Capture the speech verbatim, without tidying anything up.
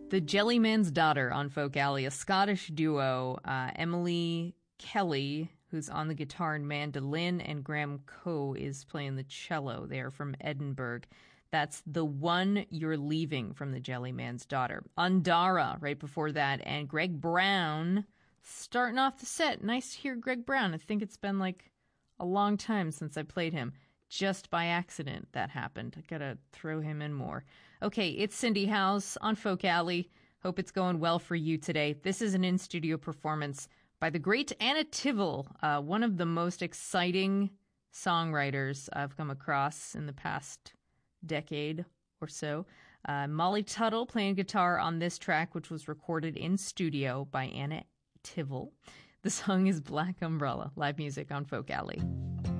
The Jellyman's Daughter on Folk Alley, a Scottish duo. Uh, Emily Kelly, who's on the guitar and mandolin, and Graham Coe is playing the cello. They are from Edinburgh. That's The One You're Leaving from The Jellyman's Daughter. Andara right before that, and Greg Brown starting off the set. Nice to hear Greg Brown. I think it's been like a long time since I played him. Just by accident that happened. I gotta throw him in more. Okay, it's Cindy House on Folk Alley. Hope it's going well for you today. This is an in-studio performance by the great Anna Tivel, uh, one of the most exciting songwriters I've come across in the past decade or so. Uh, Molly Tuttle playing guitar on this track, which was recorded in studio by Anna Tivel. The song is Black Umbrella, live music on Folk Alley.